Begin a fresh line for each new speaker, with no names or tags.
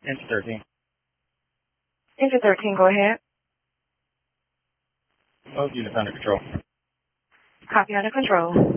Engine 13.
Engine 13, go ahead.
Both units under control.
Copy, under control.